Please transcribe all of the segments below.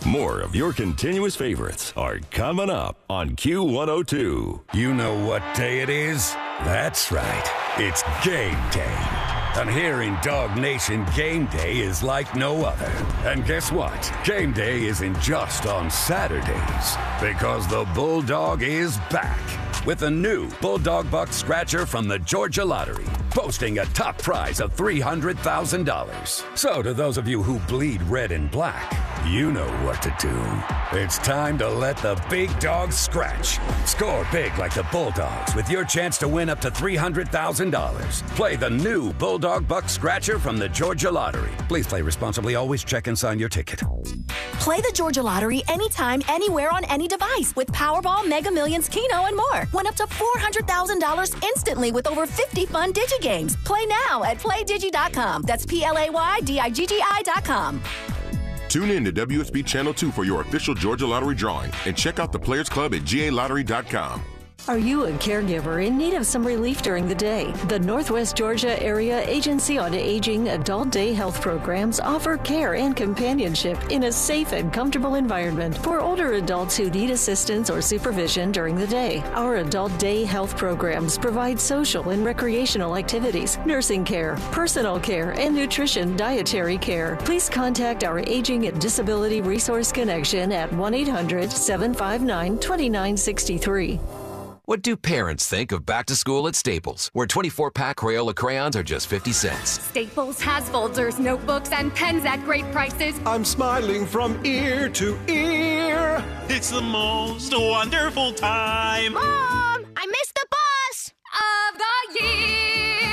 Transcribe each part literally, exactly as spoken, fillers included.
More of your continuous favorites are coming up on Q one oh two. You know what day it is? That's right. It's game day. And here in Dog Nation, game day is like no other. And guess what? Game day isn't just on Saturdays, because the Bulldog is back with a new Bulldog Buck Scratcher from the Georgia Lottery, boasting a top prize of three hundred thousand dollars. So to those of you who bleed red and black, you know what to do. It's time to let the big dogs scratch. Score big like the Bulldogs with your chance to win up to three hundred thousand dollars. Play the new Bulldog Buck Scratcher from the Georgia Lottery. Please play responsibly. Always check and sign your ticket. Play the Georgia Lottery anytime, anywhere on any device with Powerball, Mega Millions, Keno, and more. Win up to four hundred thousand dollars instantly with over fifty fun Digi games. Play now at play digi dot com. That's P L A Y D I G G I dot com. Tune in to W S B Channel two for your official Georgia Lottery drawing and check out the Players Club at G A lottery dot com. Are you a caregiver in need of some relief during the day? The Northwest Georgia Area Agency on Aging Adult Day Health Programs offer care and companionship in a safe and comfortable environment for older adults who need assistance or supervision during the day. Our Adult Day Health Programs provide social and recreational activities, nursing care, personal care, and nutrition dietary care. Please contact our Aging and Disability Resource Connection at one eight hundred, seven five nine, two nine six three. What do parents think of back to school at Staples, where twenty-four pack Crayola crayons are just fifty cents? Staples has folders, notebooks, and pens at great prices. I'm smiling from ear to ear. It's the most wonderful time. Mom, I missed the bus of the year.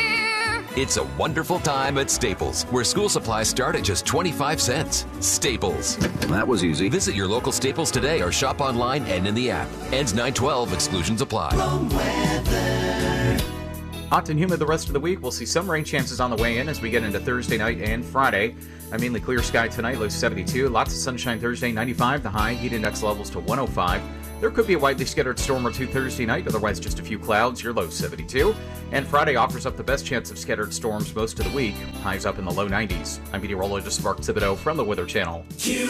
It's a wonderful time at Staples, where school supplies start at just twenty-five cents. Staples. That was easy. Visit your local Staples today or shop online and in the app. Ends nine twelve. Exclusions apply. Hot and humid the rest of the week. We'll see some rain chances on the way in as we get into Thursday night and Friday. A mainly clear sky tonight, low seventy-two. Lots of sunshine Thursday, ninety-five. The high, heat index levels to one oh five. There could be a widely scattered storm or two Thursday night, otherwise just a few clouds, your low seventy-two. And Friday offers up the best chance of scattered storms most of the week, highs up in the low nineties. I'm meteorologist Mark Thibodeau from the Weather Channel.